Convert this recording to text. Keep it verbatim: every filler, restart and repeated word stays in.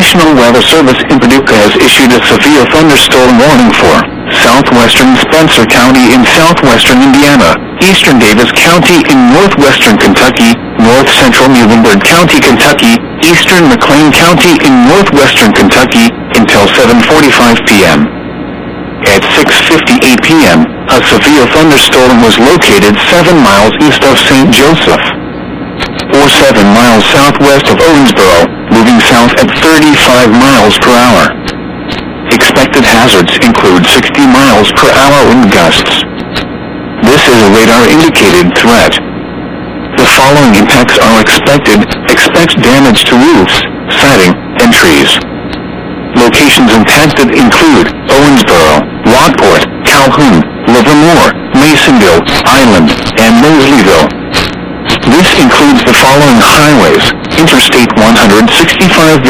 National Weather Service in Paducah has issued a severe thunderstorm warning for southwestern Spencer County in southwestern Indiana, eastern Davis County in northwestern Kentucky, north-central Muhlenberg County, Kentucky, eastern McLean County in northwestern Kentucky, until seven forty-five p m At six fifty-eight p m, a severe thunderstorm was located seven miles east of Saint Joseph, or seven miles southwest of Owensboro, moving south at thirty-five miles per hour. Expected hazards include sixty miles per hour wind gusts. This is a radar-indicated threat. The following impacts are expected. Expect damage to roofs, siding, and trees. Locations impacted include Owensboro, Rockport, Calhoun, Livermore, Masonville, Island, and Mosleyville. This includes the following highways: Interstate one sixty-five